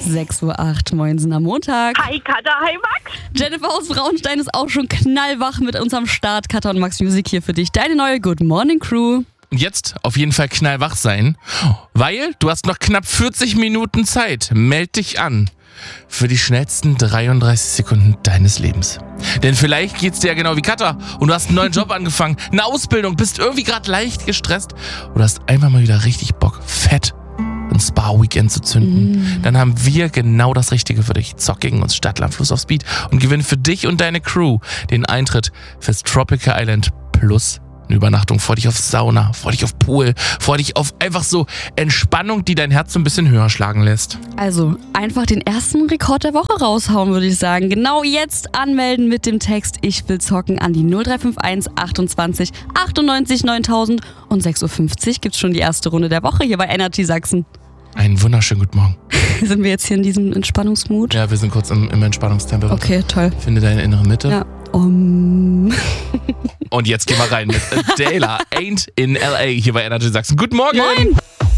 6:08 Uhr, Moinsen am Montag. Hi Katha, hi Max. Jennifer aus Braunstein ist auch schon knallwach mit uns am Start. Katha und Max Music hier für dich. Deine neue Good Morning Crew. Und jetzt auf jeden Fall knallwach sein, weil du hast noch knapp 40 Minuten Zeit. Meld dich an für die schnellsten 33 Sekunden deines Lebens. Denn vielleicht geht's dir ja genau wie Katha und du hast einen neuen Job angefangen, eine Ausbildung, bist irgendwie gerade leicht gestresst oder hast einfach mal wieder richtig Bock, fett ein Spa-Weekend zu zünden. Dann haben wir genau das Richtige für dich. Zock gegen uns Stadtland Fluss auf Speed und gewinn für dich und deine Crew den Eintritt fürs Tropical Island plus eine Übernachtung. Freu dich auf Sauna, freu dich auf Pool, freu dich auf einfach so Entspannung, die dein Herz so ein bisschen höher schlagen lässt. Also einfach den ersten Rekord der Woche raushauen, würde ich sagen. Genau jetzt anmelden mit dem Text Ich will zocken an die 0351 28 98 9000 und 6:50 Uhr gibt's schon die erste Runde der Woche hier bei Energy Sachsen. Einen wunderschönen guten Morgen. Sind wir jetzt hier in diesem Entspannungsmut? Ja, wir sind kurz im Entspannungstempel. Okay, toll. Finde deine innere Mitte. Ja. Und jetzt gehen wir rein mit Dayla Ain't in LA hier bei Energy Sachsen. Guten Morgen. Moin.